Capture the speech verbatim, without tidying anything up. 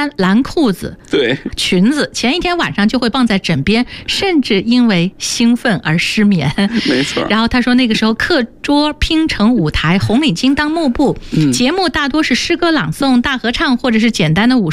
穿蓝裤子， 对， 裙子，前一天晚上就会放在枕边，甚至因为兴奋而失眠。 没错。 然后他说那个时候课桌拼成舞台，红领巾当幕布， 嗯、 节目大多是诗歌朗诵、大合唱或者是简单的舞